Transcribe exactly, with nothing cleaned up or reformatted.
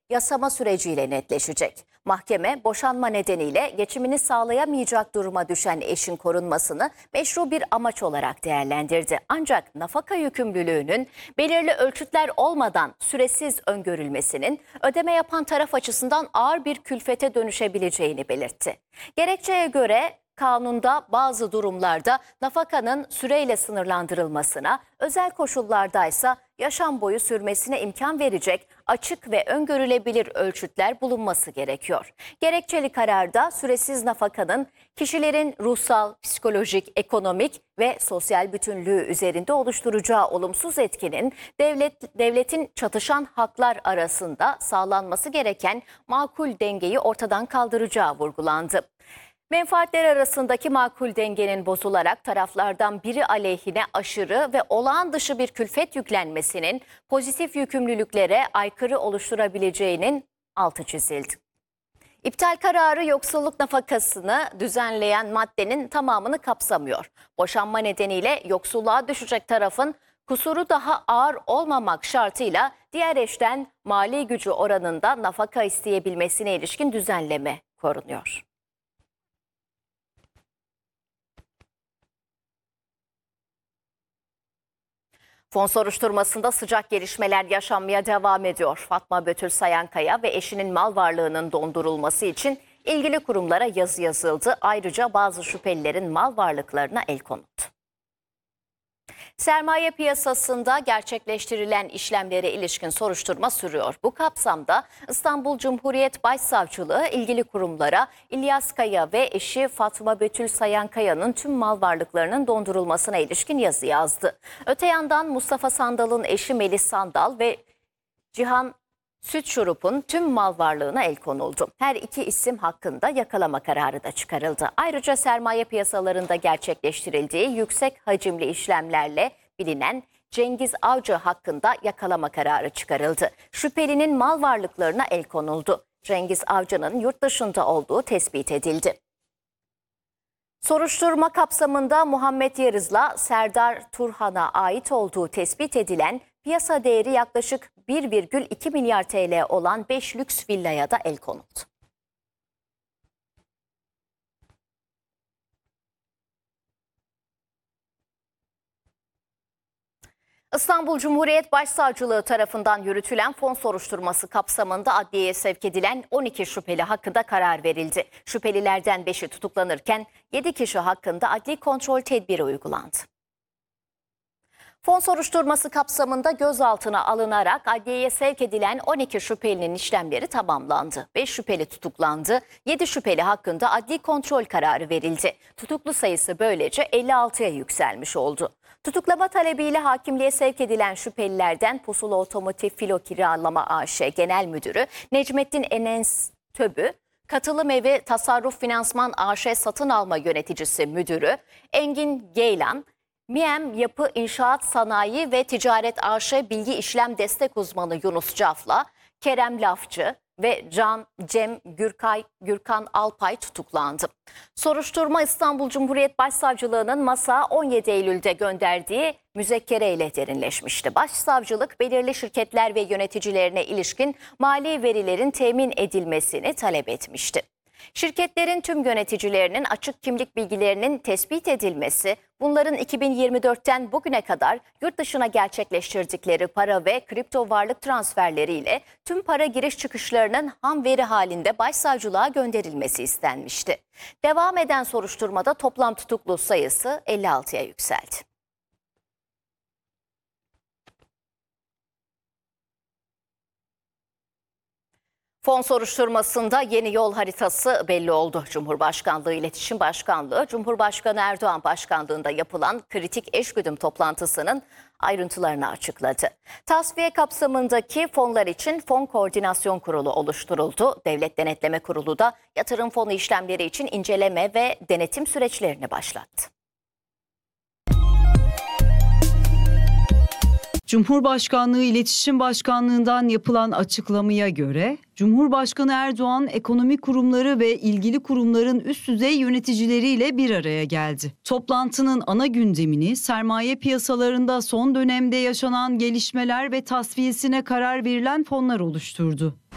yasama süreciyle netleşecek. Mahkeme boşanma nedeniyle geçimini sağlayamayacak duruma düşen eşin korunmasını meşru bir amaç olarak değerlendirdi. Ancak nafaka yükümlülüğünün belirli ölçütler olmadan süresiz öngörülmesinin ödeme yapan taraf açısından ağır bir külfete dönüşebileceğini belirtti. Gerekçeye göre kanunda bazı durumlarda nafakanın süreyle sınırlandırılmasına, özel koşullardaysa yaşam boyu sürmesine imkan verecek açık ve öngörülebilir ölçütler bulunması gerekiyor. Gerekçeli kararda süresiz nafakanın kişilerin ruhsal, psikolojik, ekonomik ve sosyal bütünlüğü üzerinde oluşturacağı olumsuz etkinin devlet, devletin çatışan haklar arasında sağlanması gereken makul dengeyi ortadan kaldıracağı vurgulandı. Menfaatler arasındaki makul dengenin bozularak taraflardan biri aleyhine aşırı ve olağan dışı bir külfet yüklenmesinin pozitif yükümlülüklere aykırı oluşturabileceğinin altı çizildi. İptal kararı yoksulluk nafakasını düzenleyen maddenin tamamını kapsamıyor. Boşanma nedeniyle yoksulluğa düşecek tarafın kusuru daha ağır olmamak şartıyla diğer eşten mali gücü oranında nafaka isteyebilmesine ilişkin düzenleme korunuyor. Fon soruşturmasında sıcak gelişmeler yaşanmaya devam ediyor. Fatma Betül Sayankaya ve eşinin mal varlığının dondurulması için ilgili kurumlara yazı yazıldı. Ayrıca bazı şüphelilerin mal varlıklarına el konuldu. Sermaye piyasasında gerçekleştirilen işlemlere ilişkin soruşturma sürüyor. Bu kapsamda İstanbul Cumhuriyet Başsavcılığı ilgili kurumlara İlyas Kaya ve eşi Fatma Betül Sayankaya'nın tüm mal varlıklarının dondurulmasına ilişkin yazı yazdı. Öte yandan Mustafa Sandal'ın eşi Melis Sandal ve Cihan Süt Şurup'un tüm mal varlığına el konuldu. Her iki isim hakkında yakalama kararı da çıkarıldı. Ayrıca sermaye piyasalarında gerçekleştirildiği yüksek hacimli işlemlerle bilinen Cengiz Avcı hakkında yakalama kararı çıkarıldı. Şüphelinin mal varlıklarına el konuldu. Cengiz Avcı'nın yurt dışında olduğu tespit edildi. Soruşturma kapsamında Muhammed Yarız'la Serdar Turhan'a ait olduğu tespit edilen piyasa değeri yaklaşık bir virgül iki milyar T L olan beş lüks villaya da el konuldu. İstanbul Cumhuriyet Başsavcılığı tarafından yürütülen fon soruşturması kapsamında adliyeye sevk edilen on iki şüpheli hakkında karar verildi. Şüphelilerden beşi tutuklanırken yedi kişi hakkında adli kontrol tedbiri uygulandı. Fon soruşturması kapsamında gözaltına alınarak adliyeye sevk edilen on iki şüphelinin işlemleri tamamlandı. beş şüpheli tutuklandı, yedi şüpheli hakkında adli kontrol kararı verildi. Tutuklu sayısı böylece elli altıya yükselmiş oldu. Tutuklama talebiyle hakimliğe sevk edilen şüphelilerden Pusula Otomotiv Filo Kiralama A Ş Genel Müdürü Necmettin Enes Töbü, Katılım Evi Tasarruf Finansman A Ş Satın Alma Yöneticisi Müdürü Engin Geylan, Miem Yapı İnşaat Sanayi ve Ticaret A Ş Bilgi İşlem Destek Uzmanı Yunus Cafla, Kerem Lafçı ve Can Cem Gürkay, Gürkan Alpay tutuklandı. Soruşturma İstanbul Cumhuriyet Başsavcılığı'nın MAS'a on yedi Eylül'de gönderdiği müzekkere ile derinleşmişti. Başsavcılık belirli şirketler ve yöneticilerine ilişkin mali verilerin temin edilmesini talep etmişti. Şirketlerin tüm yöneticilerinin açık kimlik bilgilerinin tespit edilmesi, bunların iki bin yirmi dörtten bugüne kadar yurt dışına gerçekleştirdikleri para ve kripto varlık transferleriyle tüm para giriş çıkışlarının ham veri halinde başsavcılığa gönderilmesi istenmişti. Devam eden soruşturmada toplam tutuklu sayısı elli altıya yükseldi. Fon soruşturmasında yeni yol haritası belli oldu. Cumhurbaşkanlığı İletişim Başkanlığı, Cumhurbaşkanı Erdoğan başkanlığında yapılan kritik eşgüdüm toplantısının ayrıntılarını açıkladı. Tasfiye kapsamındaki fonlar için Fon Koordinasyon Kurulu oluşturuldu. Devlet Denetleme Kurulu da yatırım fonu işlemleri için inceleme ve denetim süreçlerini başlattı. Cumhurbaşkanlığı İletişim Başkanlığı'ndan yapılan açıklamaya göre, Cumhurbaşkanı Erdoğan ekonomi kurumları ve ilgili kurumların üst düzey yöneticileriyle bir araya geldi. Toplantının ana gündemini sermaye piyasalarında son dönemde yaşanan gelişmeler ve tasfiyesine karar verilen fonlar oluşturdu.